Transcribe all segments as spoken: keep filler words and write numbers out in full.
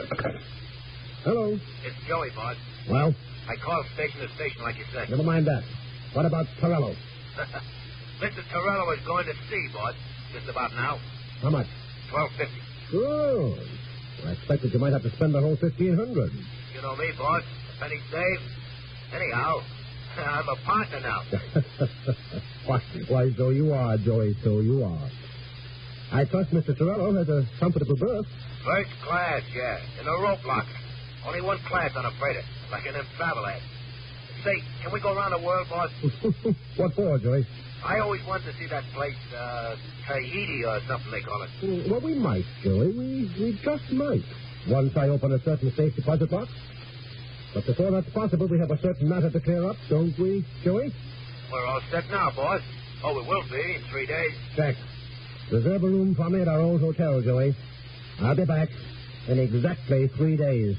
Hello. It's Joey, boss. Well? I called station to station like you said. Never mind that. What about Torello? Mister Torello is going to sea, boss. Just about now. How much? Twelve fifty. Good. Well, I expected you might have to spend the whole fifteen hundred. You know me, boss. A penny saved. Anyhow, I'm a partner now. why, why, so you are, Joey, so you are. I trust Mister Torello has a comfortable berth. First class, yeah. In a rope locker. Only one class on a freighter, like in them travel ads. Say, can we go around the world, boss? What for, Joey? I always wanted to see that place, uh, Tahiti or something they call it. Well, we might, Joey. We, we just might. Once I open a certain safe deposit box. But before that's possible, we have a certain matter to clear up, don't we, Joey? We're all set now, boss. Oh, we will be in three days. Check. Reserve a room for me at our old hotel, Joey. I'll be back in exactly three days.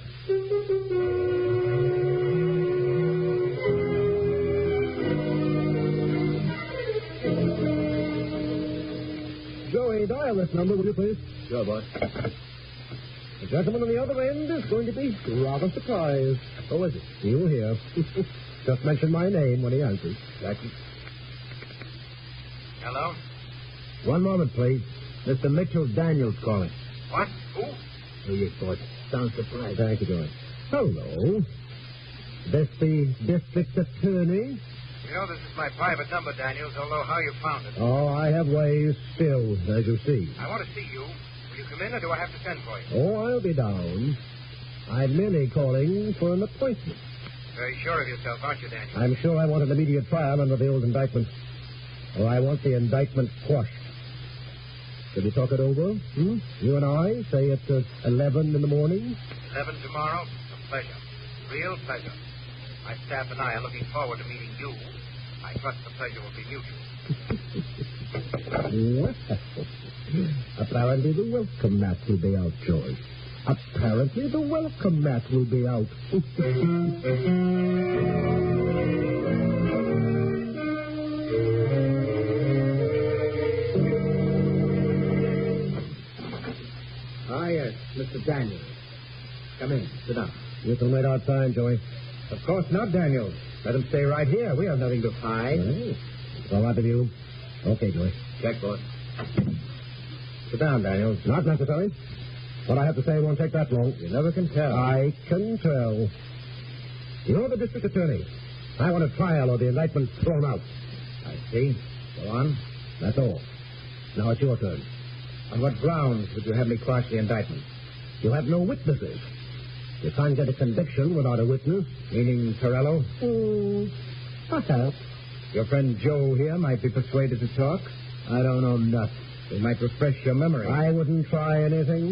Joey, dial this number, will you please? Sure, boss. The gentleman on the other end is going to be rather surprised. Who is it? You'll hear. Just mention my name when he answers. Jackie. Hello? One moment, please. Mister Mitchell Daniels calling. What? Who? Oh, yes, boss. Sounds surprised. Thank you, Joey. Hello. This the district attorney? You know, this is my private number, Daniels, although how you found it. Oh, I have ways still, as you see. I want to see you. Will you come in, or do I have to send for you? Oh, I'll be down. I'm merely calling for an appointment. Very sure of yourself, aren't you, Daniels? I'm sure I want an immediate trial under the old indictment. Or I want the indictment quashed. Should we talk it over? Hmm? You and I, say at uh, eleven in the morning? Eleven tomorrow? A pleasure. Real pleasure. My staff and I are looking forward to meeting you. I trust the pleasure will be mutual. Well, apparently the welcome mat will be out, George. Apparently the welcome mat will be out. Ah, yes, Mister Daniels. Come in. Sit down. You can wait outside, Joey. Of course not, Daniels. Let him stay right here. We have nothing to hide. Well, it's all right with you. Okay, Joey. Check, boss. Sit down, Daniels. Not necessary. What I have to say won't take that long. You never can tell. I can tell. You're the district attorney. I want a trial or the indictment thrown out. I see. Go on. That's all. Now it's your turn. On what grounds would you have me quash the indictment? You have no witnesses. You can't get a conviction without a witness. Meaning Torello? Hmm. Perhaps. Your friend Joe here might be persuaded to talk. I don't know nothing. It might refresh your memory. I wouldn't try anything.